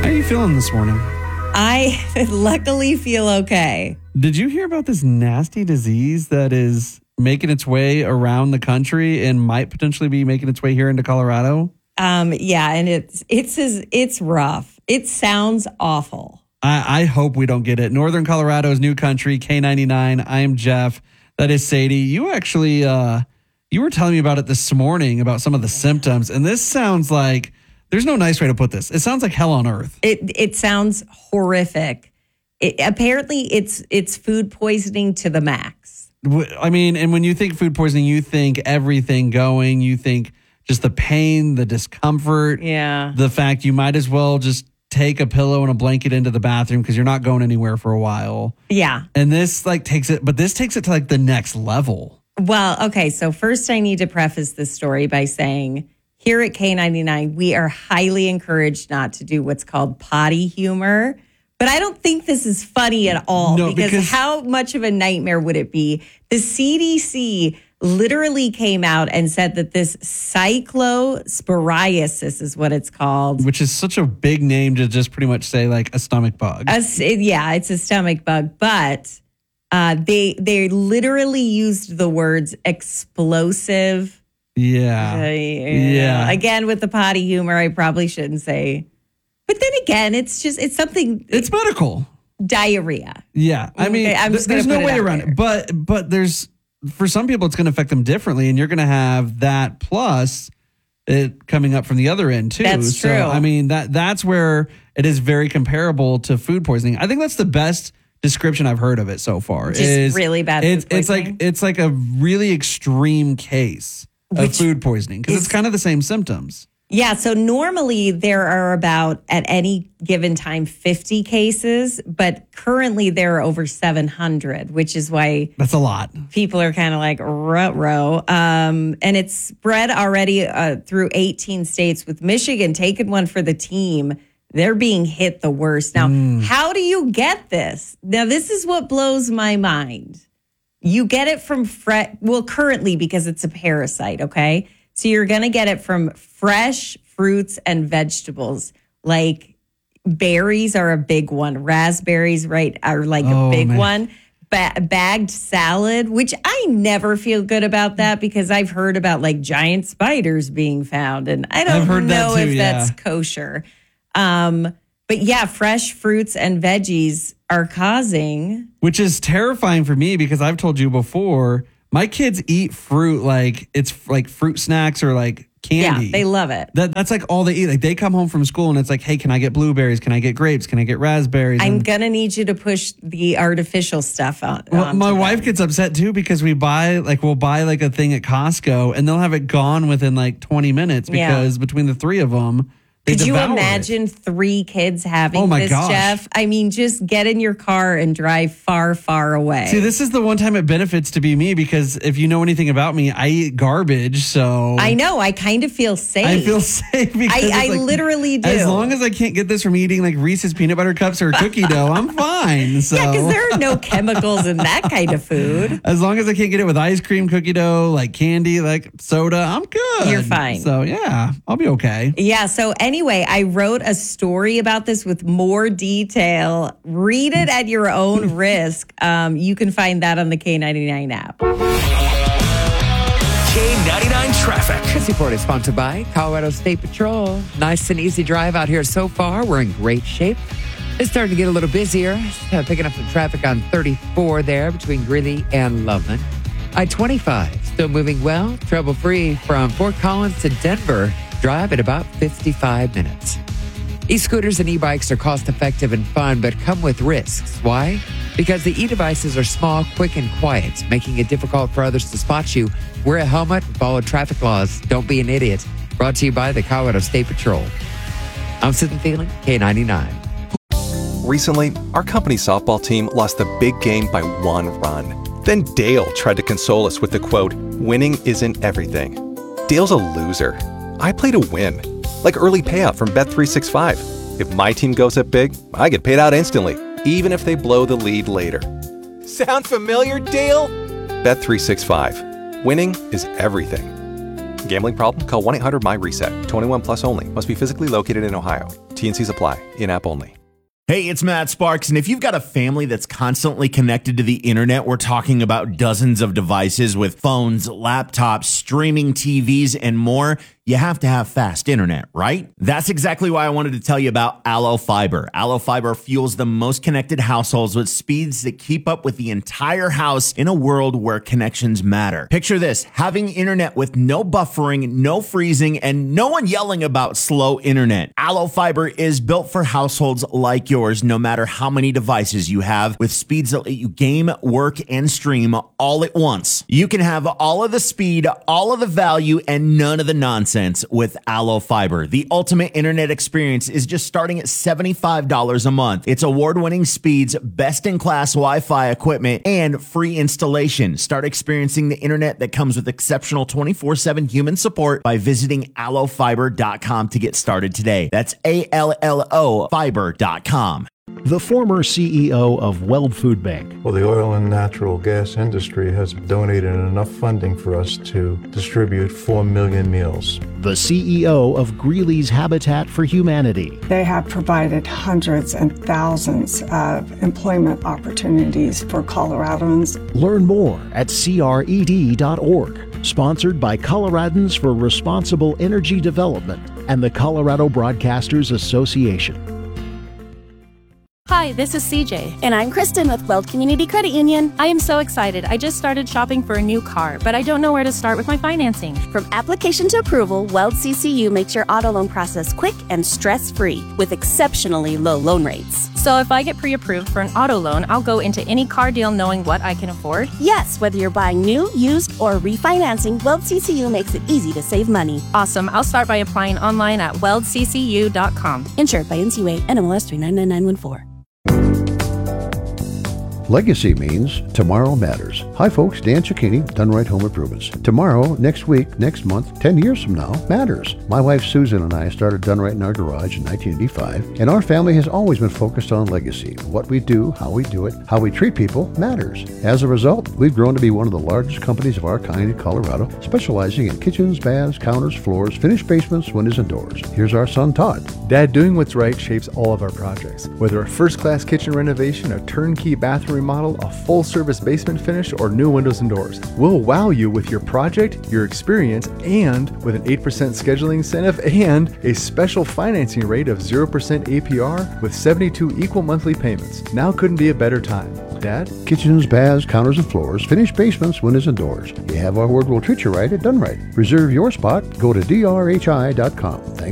How are you feeling this morning? I luckily feel okay. Did you hear about this nasty disease that is making its way around the country and might potentially be making its way here into Colorado? Yeah, and it's rough. It sounds awful. I hope we don't get it. Northern Colorado's new country, K99. I am Jeff. That is Sadie. You actually, you were telling me about it this morning, about some of the symptoms. And this sounds like, there's no nice way to put this. It sounds like hell on earth. It sounds horrific. Apparently, it's food poisoning to the max. I mean, and when you think food poisoning, you think everything going. You think just the pain, the discomfort. Yeah. The fact you might as well just take a pillow and a blanket into the bathroom because you're not going anywhere for a while. Yeah. And this takes it to the next level. Well, okay. So first I need to preface this story by saying here at K99, we are highly encouraged not to do what's called potty humor. But I don't think this is funny at all because how much of a nightmare would it be? The CDC literally came out and said that this cyclosporiasis is what it's called. Which is such a big name to just pretty much say like a stomach bug. Yeah, it's a stomach bug. But they literally used the words explosive. Yeah. Yeah. Again, with the potty humor, I probably shouldn't say. But then again, it's something. It's medical. Diarrhea. Yeah. I mean, there's no way around it. But there's, for some people, it's going to affect them differently. And you're going to have that plus it coming up from the other end, too. That's true. So, I mean, that's where it is very comparable to food poisoning. I think that's the best description I've heard of it so far. Just really bad food poisoning? It's like a really extreme case of food poisoning because it's kind of the same symptoms. Yeah, so normally there are about, at any given time, 50 cases, but currently there are over 700, which is why... That's a lot. People are kind of like, ruh-roh. And it's spread already through 18 states, with Michigan taking one for the team. They're being hit the worst. Now, how do you get this? Now, this is what blows my mind. You get it from currently, because it's a parasite, okay? So you're going to get it from fresh fruits and vegetables. Like berries are a big one. Raspberries, right, are like a big one. Bagged salad, which I never feel good about that because I've heard about like giant spiders being found. And I don't know if that's kosher. But yeah, fresh fruits and veggies are causing. Which is terrifying for me because I've told you before, my kids eat fruit like it's like fruit snacks or like candy. Yeah, they love it. That's like all they eat. Like they come home from school and it's like, hey, can I get blueberries? Can I get grapes? Can I get raspberries? I'm going to need you to push the artificial stuff on. Well, my wife gets upset too because we'll buy like a thing at Costco and they'll have it gone within like 20 minutes because between the three of them, Could you imagine 3 kids having this, Jeff? I mean, just get in your car and drive far, far away. See, this is the one time it benefits to be me because if you know anything about me, I eat garbage. So I know. I kind of feel safe. I feel safe because I literally do. As long as I can't get this from eating like Reese's peanut butter cups or cookie dough, I'm fine. So. Yeah, because there are no chemicals in that kind of food. As long as I can't get it with ice cream, cookie dough, like candy, like soda, I'm good. You're fine. So yeah, I'll be okay. Yeah. So anyway, I wrote a story about this with more detail. Read it at your own risk. You can find that on the K99 app. K99 Traffic. This report is sponsored by Colorado State Patrol. Nice and easy drive out here so far. We're in great shape. It's starting to get a little busier. Picking up some traffic on 34 there between Greeley and Loveland. I-25 still moving well, trouble-free from Fort Collins to Denver. Drive at about 55 minutes. E-scooters and e-bikes are cost-effective and fun, but come with risks. Why? Because the e-devices are small, quick, and quiet, making it difficult for others to spot you. Wear a helmet, follow traffic laws, don't be an idiot. Brought to you by the Colorado State Patrol. I'm Sitting Feeling, K99. Recently, our company softball team lost the big game by 1 run. Then Dale tried to console us with the quote, "Winning isn't everything." Dale's a loser. I play to win, like early payout from Bet365. If my team goes up big, I get paid out instantly, even if they blow the lead later. Sound familiar, Dale? Bet365. Winning is everything. Gambling problem? Call 1-800-MY-RESET. 21 plus only. Must be physically located in Ohio. T&Cs apply. In-app only. Hey, it's Matt Sparks, and if you've got a family that's constantly connected to the internet, we're talking about dozens of devices with phones, laptops, streaming TVs, and more. You have to have fast internet, right? That's exactly why I wanted to tell you about Allo Fiber. Allo Fiber fuels the most connected households with speeds that keep up with the entire house in a world where connections matter. Picture this, having internet with no buffering, no freezing, and no one yelling about slow internet. Allo Fiber is built for households like yours, no matter how many devices you have, with speeds that let you game, work, and stream all at once. You can have all of the speed, all of the value, and none of the nonsense with Allo Fiber. The ultimate internet experience is just starting at $75 a month. It's award-winning speeds, best-in-class Wi-Fi equipment, and free installation. Start experiencing the internet that comes with exceptional 24/7 human support by visiting allofiber.com to get started today. That's ALLO fiber.com. The former CEO of Weld Food Bank. Well, the oil and natural gas industry has donated enough funding for us to distribute 4 million meals. The CEO of Greeley's Habitat for Humanity. They have provided hundreds and thousands of employment opportunities for Coloradans. Learn more at cred.org. Sponsored by Coloradans for Responsible Energy Development and the Colorado Broadcasters Association. Hi, this is CJ. And I'm Kristen with Weld Community Credit Union. I am so excited. I just started shopping for a new car, but I don't know where to start with my financing. From application to approval, Weld CCU makes your auto loan process quick and stress-free with exceptionally low loan rates. So if I get pre-approved for an auto loan, I'll go into any car deal knowing what I can afford? Yes, whether you're buying new, used, or refinancing, Weld CCU makes it easy to save money. Awesome. I'll start by applying online at weldccu.com. Insured by NCUA, NMLS 399914. Legacy means tomorrow matters. Hi folks, Dan Cicchini, Done Right Home Improvements. Tomorrow, next week, next month, 10 years from now matters. My wife Susan and I started Done Right in our garage in 1985, and our family has always been focused on legacy. What we do, how we do it, how we treat people matters. As a result, we've grown to be one of the largest companies of our kind in Colorado, specializing in kitchens, baths, counters, floors, finished basements, windows, and doors. Here's our son Todd. Dad, doing what's right shapes all of our projects. Whether a first-class kitchen renovation, a turnkey bathroom remodel, a full-service basement finish, or new windows and doors. We'll wow you with your project, your experience, and with an 8% scheduling incentive and a special financing rate of 0% APR with 72 equal monthly payments. Now couldn't be a better time. Dad? Kitchens, baths, counters, and floors, finished basements, windows, and doors. You have our word, we'll treat you right at Done Right. Reserve your spot. Go to drhi.com. Thanks.